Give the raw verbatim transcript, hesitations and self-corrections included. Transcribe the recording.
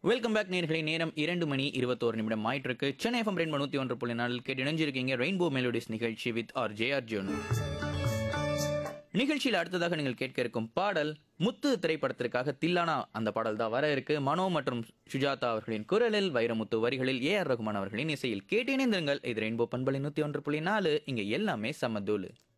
Welcome back நேர்களை நேரம் இரண்டு மணி இருபத்தோரு நிமிடம் ஆயிட்டிருக்கு. சென்னை எஃப்எம் ரெயின்போ நூற்றி ஒன்று புள்ளி நாலில் கேட்டு இணைஞ்சிருக்கீங்க ரெயின்போ மெலோடிஸ் நிகழ்ச்சி வித் ஆர் ஜே அர்ஜுன். நிகழ்ச்சியில் அடுத்ததாக நீங்கள் கேட்க இருக்கும் பாடல் முத்து திரைப்படத்திற்காக தில்லானா அந்த பாடல் தான் வர இருக்கு. மனோ மற்றும் சுஜாதா அவர்களின் குரலில், வைரமுத்து வரிகளில், ஏ ஆர் ரகுமான் அவர்களின் இசையில் கேட்டு இணைந்திருங்கள். இது ரெயின்போ பண்பலை நூற்றி ஒன்று புள்ளி நாலு. இங்க எல்லாமே சமதூளு.